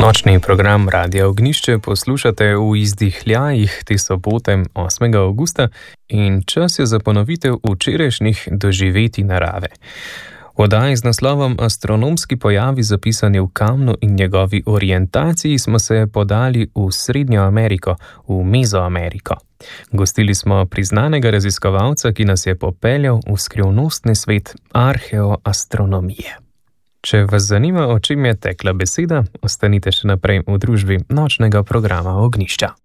Nočni program Radia Ognišče poslušate v izdihljajih te sobote 8. avgusta in čas je za ponovitev včerajšnjih doživetij narave. V oddaji z naslovom Astronomski pojavi zapisani v kamnu in njegovi orientaciji smo se podali v Srednjo Ameriko, v Mezoameriko. Gostili smo priznanega raziskovalca, ki nas je popeljal v skrivnostni svet arheoastronomije. Če vas zanima, o čem je tekla beseda, ostanite še naprej v družbi nočnega programa Ognišča.